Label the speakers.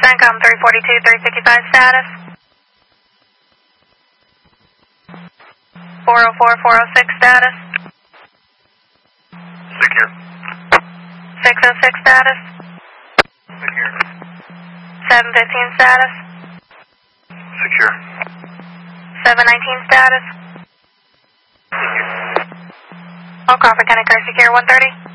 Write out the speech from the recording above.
Speaker 1: CENTCOM 342, 355 status. 404, 406 status.
Speaker 2: Secure.
Speaker 1: 606 status.
Speaker 2: Secure.
Speaker 1: 715 status.
Speaker 2: Secure.
Speaker 1: 719 status. All Crawford County Car Secure 130.